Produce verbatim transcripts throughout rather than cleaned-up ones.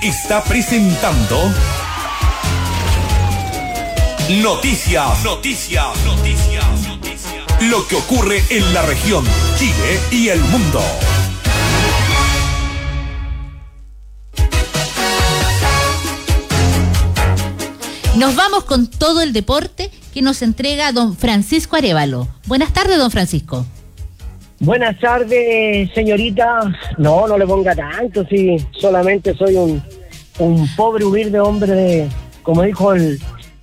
está presentando Noticias, Noticias, Noticias, Noticias. Lo que ocurre en la región, Chile y el mundo. Nos vamos con todo el deporte que nos entrega don Francisco Arévalo. Buenas tardes, don Francisco. Buenas tardes, señorita. No, no le ponga tanto, si solamente soy un, un pobre, humilde hombre de, como dijo el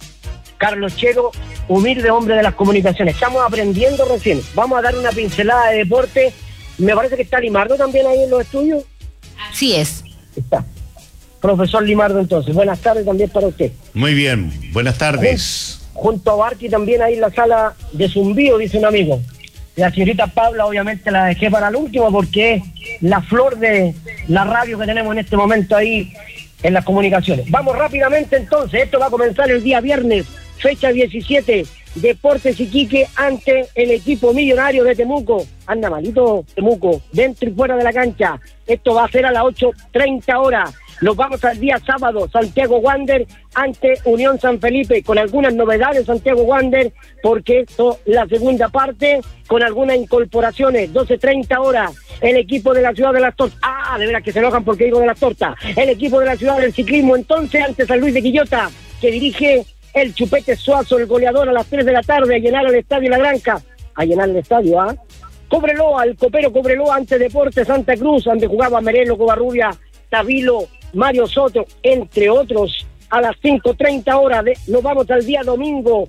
Carlos Chero, humilde hombre de las comunicaciones. Estamos aprendiendo recién. Vamos a dar una pincelada de deporte. Me parece que está Limardo también ahí en los estudios. Así es. Está. Profesor Limardo, entonces. Buenas tardes también para usted. Muy bien, buenas tardes. Junto a Barqui también ahí en la sala de Zumbío, dice un amigo. La señorita Paula obviamente la dejé para el último porque es la flor de la radio que tenemos en este momento ahí en las comunicaciones. Vamos rápidamente entonces, esto va a comenzar el día viernes, fecha diecisiete, Deportes Iquique ante el equipo millonario de Temuco. Anda malito Temuco, dentro y fuera de la cancha. Esto va a ser a las ocho treinta horas. Nos vamos al día sábado, Santiago Wander ante Unión San Felipe, con algunas novedades Santiago Wander, porque esto la segunda parte, con algunas incorporaciones, doce treinta horas, el equipo de la ciudad de las tortas, ah, de veras que se enojan porque digo de las tortas, el equipo de la ciudad del ciclismo, entonces ante San Luis de Quillota, que dirige el Chupete Suazo, el goleador, a las tres de la tarde, a llenar el estadio La Granja, a llenar el estadio, ¿ah? ¿eh? Cobreloa, el copero Cobreloa ante Deportes Santa Cruz, donde jugaba Merelo, Covarrubia, Tabilo, Mario Soto, entre otros, a las cinco treinta horas. De, nos vamos al día domingo.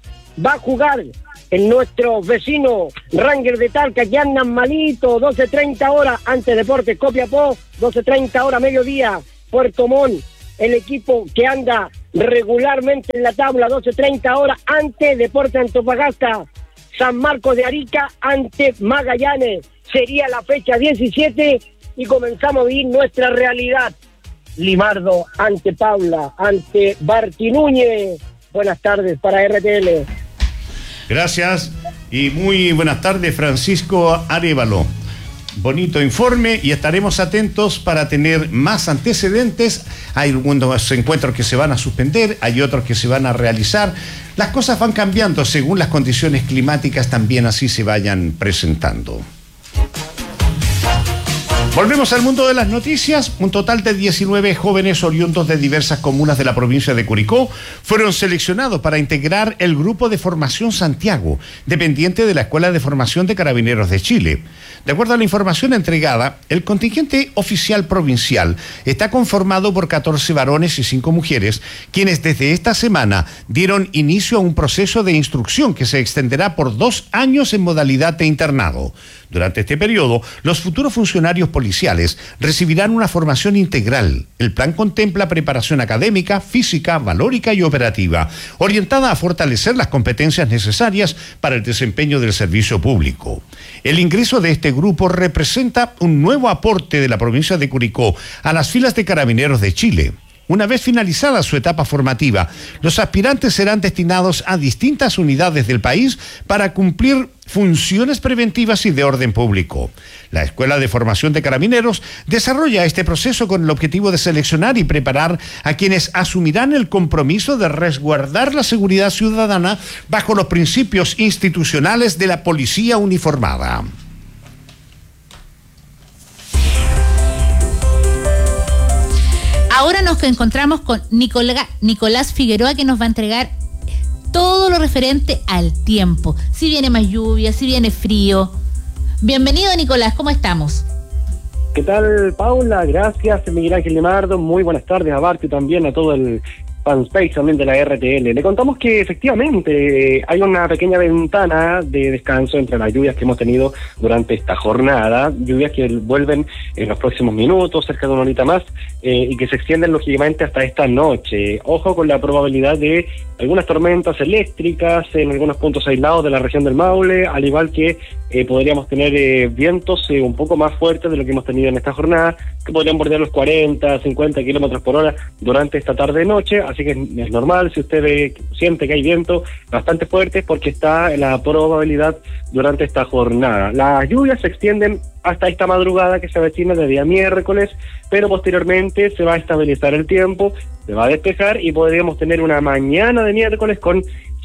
Va a jugar en nuestro vecino Ranger de Talca, que andan malito, doce treinta horas, ante Deportes Copiapó, doce treinta horas, mediodía, Puerto Montt, el equipo que anda regularmente en la tabla, doce treinta horas, ante Deportes Antofagasta, San Marcos de Arica, ante Magallanes. Sería la fecha diecisiete y comenzamos a vivir nuestra realidad. Limardo ante Paula, ante Barqui Núñez. Buenas tardes para R T L. Gracias y muy buenas tardes, Francisco Arévalo. Bonito informe y estaremos atentos para tener más antecedentes. Hay algunos encuentros que se van a suspender, hay otros que se van a realizar. Las cosas van cambiando según las condiciones climáticas, también así se vayan presentando. Volvemos al mundo de las noticias. Un total de diecinueve jóvenes oriundos de diversas comunas de la provincia de Curicó fueron seleccionados para integrar el Grupo de Formación Santiago, dependiente de la Escuela de Formación de Carabineros de Chile. De acuerdo a la información entregada, el contingente oficial provincial está conformado por catorce varones y cinco mujeres, quienes desde esta semana dieron inicio a un proceso de instrucción que se extenderá por dos años en modalidad de internado. Durante este periodo, los futuros funcionarios policiales recibirán una formación integral. El plan contempla preparación académica, física, valórica y operativa, orientada a fortalecer las competencias necesarias para el desempeño del servicio público. El ingreso de este grupo representa un nuevo aporte de la provincia de Curicó a las filas de Carabineros de Chile. Una vez finalizada su etapa formativa, los aspirantes serán destinados a distintas unidades del país para cumplir funciones preventivas y de orden público. La Escuela de Formación de Carabineros desarrolla este proceso con el objetivo de seleccionar y preparar a quienes asumirán el compromiso de resguardar la seguridad ciudadana bajo los principios institucionales de la policía uniformada. Ahora nos encontramos con Nicolás, Nicolás Figueroa, que nos va a entregar todo lo referente al tiempo. Si viene más lluvia, si viene frío. Bienvenido, Nicolás, ¿cómo estamos? ¿Qué tal, Paula? Gracias, Miguel Ángel Limardo. Muy buenas tardes a Barqui, también a todo el fanspace también de la R T L. Le contamos que efectivamente hay una pequeña ventana de descanso entre las lluvias que hemos tenido durante esta jornada, lluvias que vuelven en los próximos minutos, cerca de una horita más, eh, y que se extienden lógicamente hasta esta noche. Ojo con la probabilidad de algunas tormentas eléctricas en algunos puntos aislados de la región del Maule, al igual que eh, podríamos tener eh, vientos eh, un poco más fuertes de lo que hemos tenido en esta jornada, que podrían bordear los cuarenta, cincuenta kilómetros por hora durante esta tarde-noche, así así que es normal si usted ve, siente que hay viento bastante fuerte, porque está la probabilidad durante esta jornada. Las lluvias se extienden hasta esta madrugada que se avecina de día miércoles, pero posteriormente se va a estabilizar el tiempo, se va a despejar y podríamos tener una mañana de miércoles con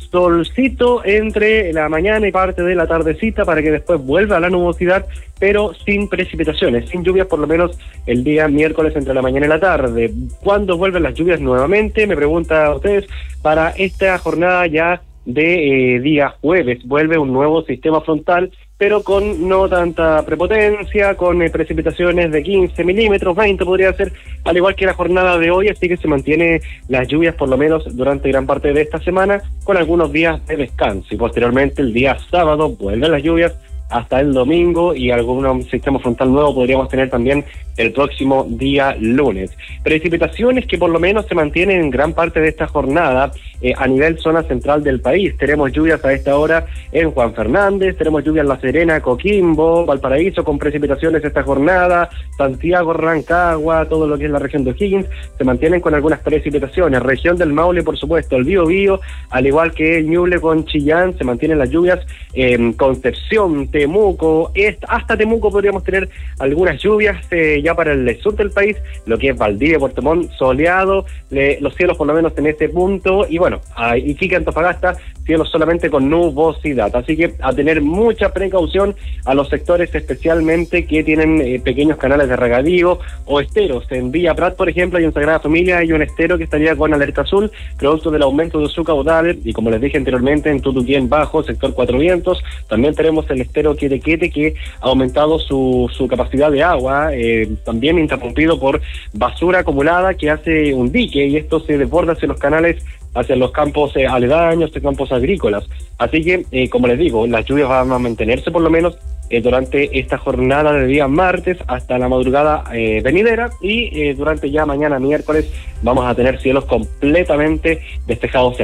solcito entre la mañana y parte de la tardecita, para que después vuelva a la nubosidad, pero sin precipitaciones, sin lluvias, por lo menos el día miércoles entre la mañana y la tarde. ¿Cuándo vuelven las lluvias nuevamente? Me pregunta a ustedes. Para esta jornada ya de eh, día jueves vuelve un nuevo sistema frontal, pero con no tanta prepotencia, con eh, precipitaciones de quince milímetros, veinte podría ser, al igual que la jornada de hoy, así que se mantiene las lluvias por lo menos durante gran parte de esta semana, con algunos días de descanso, y posteriormente el día sábado vuelven las lluvias hasta el domingo, y algún sistema frontal nuevo podríamos tener también el próximo día lunes. Precipitaciones que por lo menos se mantienen en gran parte de esta jornada eh, a nivel zona central del país. Tenemos lluvias a esta hora en Juan Fernández, tenemos lluvias en La Serena, Coquimbo, Valparaíso con precipitaciones esta jornada, Santiago, Rancagua, todo lo que es la región de O'Higgins, se mantienen con algunas precipitaciones. Región del Maule, por supuesto, el Biobío, al igual que el Ñuble con Chillán, se mantienen las lluvias. En eh, Concepción, Temuco, hasta Temuco podríamos tener algunas lluvias eh, ya para el sur del país, lo que es Valdivia, Puerto Montt, soleado, le, los cielos por lo menos en este punto, y bueno, a Iquique, Antofagasta, cielos solamente con nubosidad, así que a tener mucha precaución a los sectores especialmente que tienen eh, pequeños canales de regadío o esteros. En Villa Prat, por ejemplo, hay un Sagrada Familia, hay un estero que estaría con alerta azul, producto del aumento de su caudal, y como les dije anteriormente, en Tutuquén Bajo, sector Cuatro Vientos, también tenemos el estero Quetequete, que ha aumentado su, su capacidad de agua, eh, también interrumpido por basura acumulada que hace un dique, y esto se desborda hacia los canales, hacia los campos eh, aledaños, de campos agrícolas. Así que, eh, como les digo, las lluvias van a mantenerse por lo menos eh, durante esta jornada de día martes hasta la madrugada eh, venidera, y eh, durante ya mañana miércoles vamos a tener cielos completamente despejados.